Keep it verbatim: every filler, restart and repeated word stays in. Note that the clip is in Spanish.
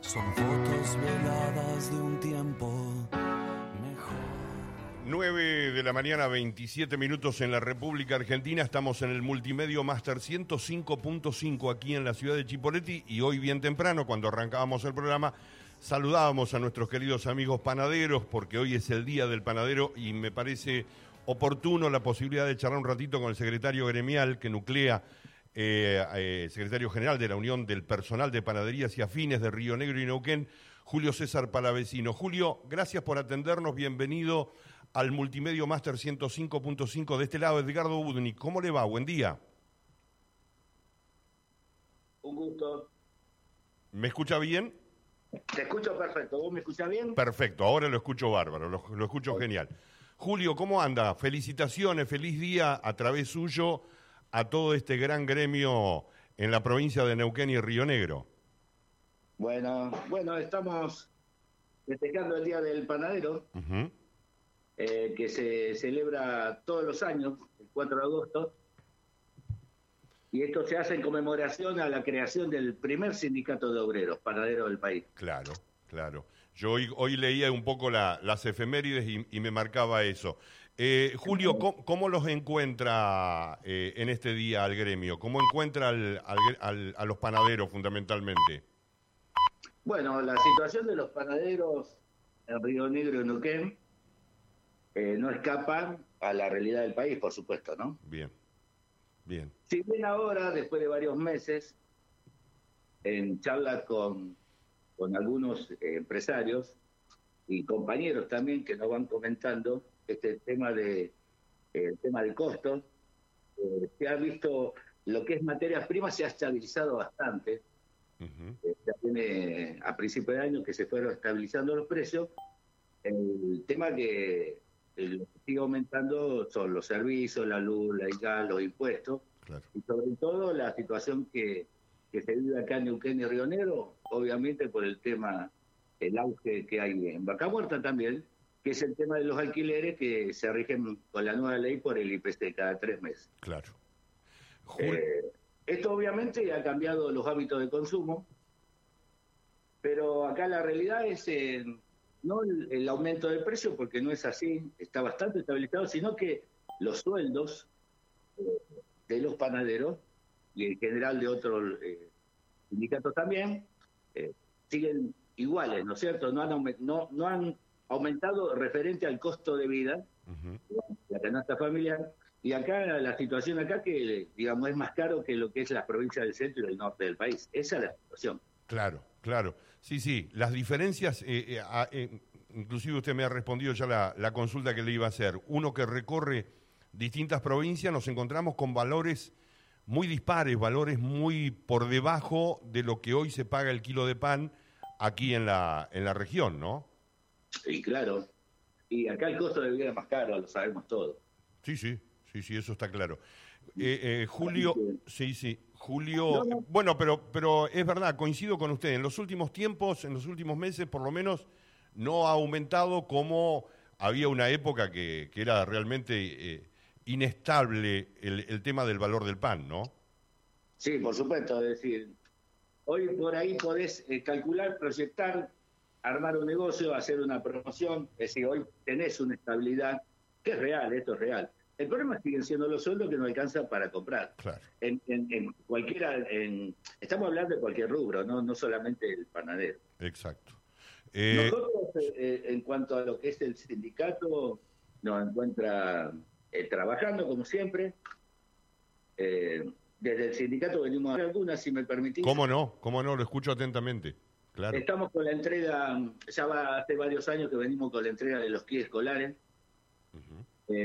Son fotos veladas de un tiempo mejor. nueve de la mañana, veintisiete minutos en la República Argentina. Estamos en el Multimedio Master ciento cinco punto cinco aquí en la ciudad de Chipoleti. Y hoy bien temprano, cuando arrancábamos el programa, saludábamos a nuestros queridos amigos panaderos, porque hoy es el Día del Panadero y me parece oportuno la posibilidad de charlar un ratito con el secretario gremial que nuclea, eh, eh, secretario general de la Unión del Personal de Panaderías y Afines de Río Negro y Neuquén, Julio César Palavecino. Julio, gracias por atendernos, bienvenido al Multimedio Master ciento cinco punto cinco. De este lado, Edgardo Budnik. ¿Cómo le va? Buen día. Un gusto. ¿Me escucha bien? Te escucho perfecto. ¿Vos me escuchás bien? Perfecto, ahora lo escucho bárbaro, lo, lo escucho sí. Genial. Julio, ¿cómo anda? Felicitaciones, feliz día a través suyo a todo este gran gremio en la provincia de Neuquén y Río Negro. Bueno, bueno, estamos festejando el Día del Panadero, uh-huh. eh, que se celebra todos los años, el cuatro de agosto, y esto se hace en conmemoración a la creación del primer sindicato de obreros panaderos del país. Claro, claro. Yo hoy, hoy leía un poco la, las efemérides y, y me marcaba eso. Eh, Julio, ¿cómo, cómo los encuentra eh, en este día al gremio? ¿Cómo encuentra al, al, al, a los panaderos fundamentalmente? Bueno, la situación de los panaderos en Río Negro y Neuquén eh, no escapa a la realidad del país, por supuesto, ¿no? Bien, bien. Si bien ahora, después de varios meses, en charlas con, con algunos eh, empresarios y compañeros también que nos van comentando este tema de eh, el tema del costo, eh, se ha visto lo que es materias primas se ha estabilizado bastante. Uh-huh. eh, ya tiene a principios de año que se fueron estabilizando los precios. El tema que el, lo que sigue aumentando son los servicios, la luz, la gas, los impuestos, claro. Y sobre todo la situación que, que se vive acá en Neuquén y Río Negro, obviamente por el tema, el auge que hay en Vaca Muerta también, que es el tema de los alquileres que se rigen con la nueva ley por el I P C cada tres meses. Claro. Eh, esto obviamente ha cambiado los hábitos de consumo, pero acá la realidad es eh, no el, el aumento del precio, porque no es así, está bastante estabilizado, sino que los sueldos eh, de los panaderos y en general de otros eh, sindicatos también eh, siguen iguales, ¿no es cierto? No han, no, no han aumentado referente al costo de vida, uh-huh. la canasta familiar, y acá la situación acá que, digamos, es más caro que lo que es las provincias del centro y del norte del país. Esa es la situación. Claro, claro. Sí, sí, las diferencias, eh, eh, eh, inclusive usted me ha respondido ya la, la consulta que le iba a hacer. Uno que recorre distintas provincias, nos encontramos con valores muy dispares, valores muy por debajo de lo que hoy se paga el kilo de pan aquí en la, en la región, ¿no? Sí, claro. Y acá el costo de vida es más caro, lo sabemos todos. Sí, sí, sí, sí, eso está claro. Eh, eh, Julio, sí, sí, Julio, no, no. bueno, pero, pero es verdad, coincido con usted, en los últimos tiempos, en los últimos meses, por lo menos, no ha aumentado como había una época que, que era realmente eh, inestable el, el tema del valor del pan, ¿no? Sí, por supuesto, es decir, hoy por ahí podés eh, calcular, proyectar, armar un negocio, hacer una promoción, es decir, hoy tenés una estabilidad, que es real, esto es real. El problema siguen siendo los sueldos que no alcanzan para comprar. Claro. En, en, en cualquiera, en, estamos hablando de cualquier rubro, no, no solamente el panadero. Exacto. Eh... Nosotros, eh, en cuanto a lo que es el sindicato, nos encuentra eh, trabajando como siempre. Eh, desde el sindicato venimos a hacer algunas, si me permitís. ¿Cómo no? ¿Cómo no? Lo escucho atentamente. Claro. Estamos con la entrega, ya va hace varios años que venimos con la entrega de los kits escolares. Uh-huh.